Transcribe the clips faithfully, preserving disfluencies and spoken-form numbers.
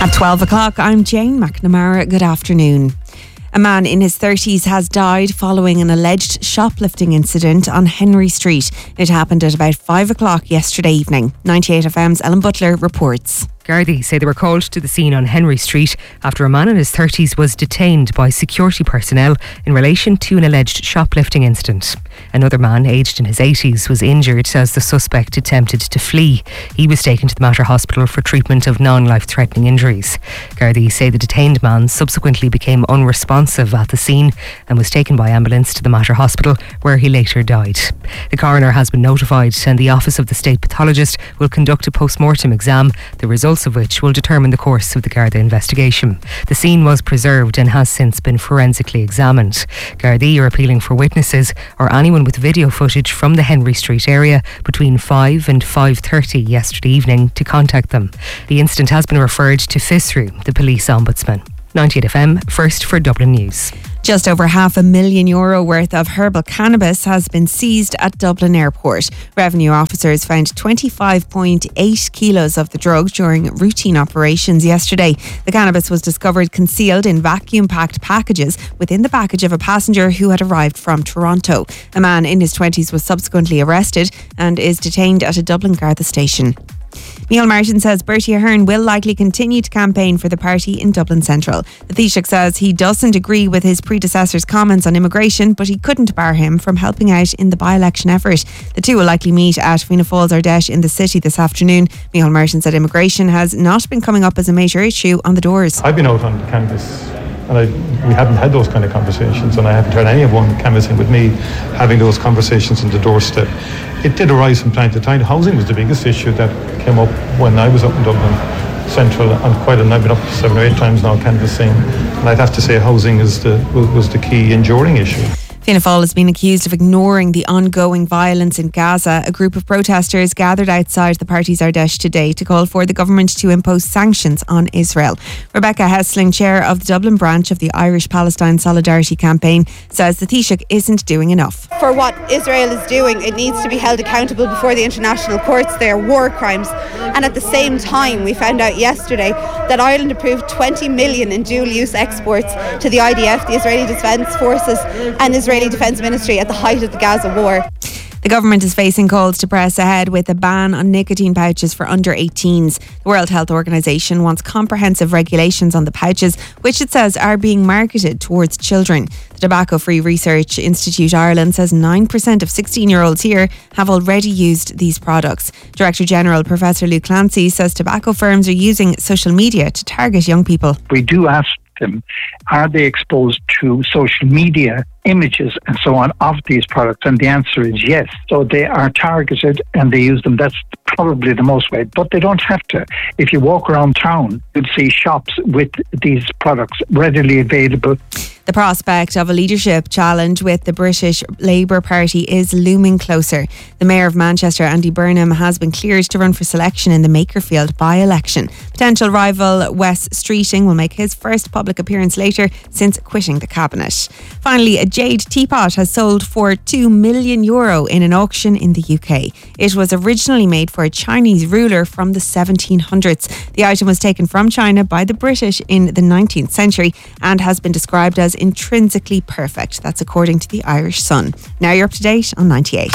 At twelve o'clock, I'm Jane McNamara. Good afternoon. A man in his thirties has died following an alleged shoplifting incident on Henry Street. It happened at about five o'clock yesterday evening. ninety-eight F M's Ellen Butler reports. Gardaí say they were called to the scene on Henry Street after a man in his thirties was detained by security personnel in relation to an alleged shoplifting incident. Another man, aged in his eighties, was injured as the suspect attempted to flee. He was taken to the Mater Hospital for treatment of non-life-threatening injuries. Gardaí say the detained man subsequently became unresponsive at the scene and was taken by ambulance to the Mater Hospital, where he later died. The coroner has been notified and the Office of the State Pathologist will conduct a post-mortem exam, the results of which will determine the course of the Garda investigation. The scene was preserved and has since been forensically examined. Gardaí are appealing for witnesses or anyone with video footage from the Henry Street area between five and five thirty yesterday evening to contact them. The incident has been referred to FISRU, the police ombudsman. ninety-eight F M, first for Dublin News. Just over half a million euro worth of herbal cannabis has been seized at Dublin Airport. Revenue officers found twenty-five point eight kilos of the drug during routine operations yesterday. The cannabis was discovered concealed in vacuum-packed packages within the baggage of a passenger who had arrived from Toronto. A man in his twenties was subsequently arrested and is detained at a Dublin Garda station. Neil Martin says Bertie Ahern will likely continue to campaign for the party in Dublin Central. The Taoiseach says he doesn't agree with his predecessor's comments on immigration, but he couldn't bar him from helping out in the by-election effort. The two will likely meet at Fianna Fáil's Ardèche in the city this afternoon. Neil Martin said immigration has not been coming up as a major issue on the doors. I've been out on canvas and I, we haven't had those kind of conversations, and I haven't heard anyone canvassing with me having those conversations on the doorstep. It did arise from time to time. Housing was the biggest issue that came up when I was up in Dublin Central, and quite a, I've been up seven or eight times now canvassing, and I'd have to say housing is the was the key enduring issue. Fianna Fáil has been accused of ignoring the ongoing violence in Gaza. A group of protesters gathered outside the party's Ardèche today to call for the government to impose sanctions on Israel. Rebecca Hessling, chair of the Dublin branch of the Irish Palestine Solidarity Campaign, says the Taoiseach isn't doing enough. For what Israel is doing, it needs to be held accountable before the international courts. They are war crimes. And at the same time, we found out yesterday that Ireland approved twenty million in dual-use exports to the I D F, the Israeli Defence Forces, and Israeli Defence Ministry at the height of the Gaza war. The government is facing calls to press ahead with a ban on nicotine pouches for under eighteens. The World Health Organization wants comprehensive regulations on the pouches, which it says are being marketed towards children. The Tobacco Free Research Institute Ireland says nine percent of sixteen-year-olds here have already used these products. Director General Professor Luke Clancy says tobacco firms are using social media to target young people. We do ask them, are they exposed to social media images and so on of these products? And the answer is yes. So they are targeted and they use them. That's probably the most way, but they don't have to. If you walk around town, you'd see shops with these products readily available. The prospect of a leadership challenge with the British Labour Party is looming closer. The Mayor of Manchester, Andy Burnham, has been cleared to run for selection in the Makerfield by-election. Potential rival Wes Streeting will make his first public appearance later since quitting the cabinet. Finally, a jade teapot has sold for two million euro in an auction in the U K. It was originally made for a Chinese ruler from the seventeen hundreds. The item was taken from China by the British in the nineteenth century and has been described as intrinsically perfect. That's according to the Irish Sun. Now you're up to date on ninety-eight.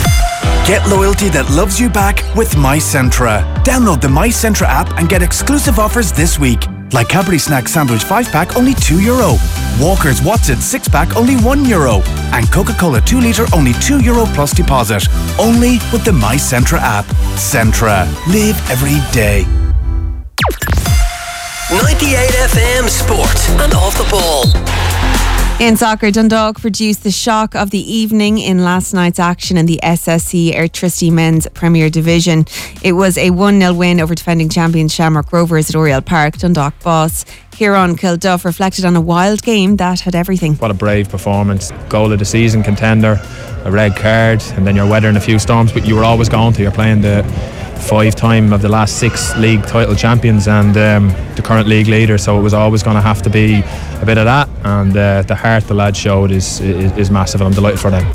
Get loyalty that loves you back with MyCentra. Download the MyCentra app and get exclusive offers this week. Like Cadbury Snack Sandwich five pack, only two euro. Walker's What's It six pack, only one euro. And Coca-Cola two litre, only two euro plus deposit. Only with the MyCentra app. Centra. Live every day. ninety-eight F M Sport and Off the Ball. In soccer, Dundalk produced the shock of the evening in last night's action in the S S C Airtricity Men's Premier Division. It was a one nil win over defending champions Shamrock Rovers at Oriel Park. Dundalk boss Kieran Kilduff reflected on a wild game that had everything. What a brave performance. Goal of the season contender, a red card, and then you're weathering a few storms, but you were always going to. You're playing the five time of the last six league title champions and um, the current league leader, so it was always going to have to be a bit of that, and uh, the heart the lads showed is, is, is massive, and I'm delighted for them.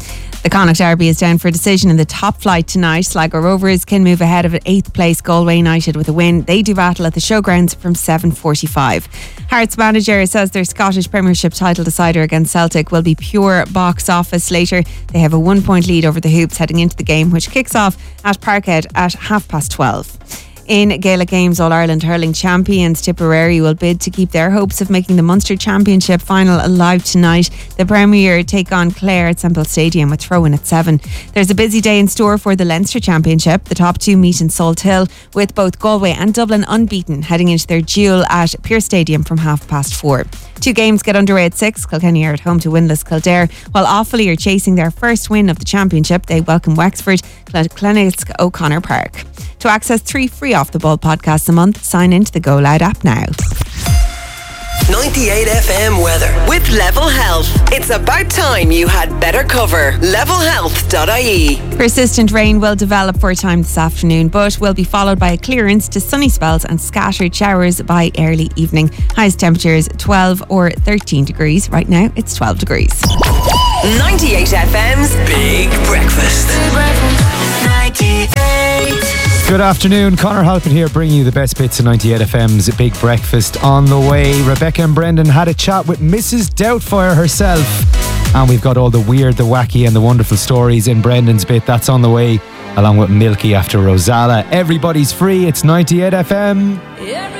The Connacht Derby is down for a decision in the top flight tonight. Sligo Rovers can move ahead of eighth place Galway United with a win. They do battle at the showgrounds from seven forty-five. Hearts manager says their Scottish Premiership title decider against Celtic will be pure box office later. They have a one point lead over the Hoops heading into the game, which kicks off at Parkhead at half past twelve. In Gaelic Games, All-Ireland hurling champions Tipperary will bid to keep their hopes of making the Munster Championship final alive tonight. The Premier take on Clare at Semple Stadium with throw-in at seven. There's a busy day in store for the Leinster Championship. The top two meet in Salt Hill, with both Galway and Dublin unbeaten, heading into their duel at Pearse Stadium from half past four. Two games get underway at six. Kilkenny are at home to winless Kildare, while Offaly are chasing their first win of the championship. They welcome Wexford, Clonisk O'Connor Park. To access three free Off the Ball podcasts a month, sign into the Go Loud app now. ninety-eight F M weather with Level Health. It's about time you had better cover. level health dot I E. Persistent rain will develop for a time this afternoon, but will be followed by a clearance to sunny spells and scattered showers by early evening. Highest temperatures twelve or thirteen degrees. Right now it's twelve degrees. ninety-eight F M's Big Breakfast. Big Breakfast. ninety-eight. Good afternoon, Conor Halpin here, bringing you the best bits of ninety-eight F M's Big Breakfast on the way. Rebecca and Brendan had a chat with Missus Doubtfire herself, and we've got all the weird, the wacky and the wonderful stories in Brendan's bit. That's on the way, along with Milky after Rosala. Everybody's free, it's ninety-eight F M.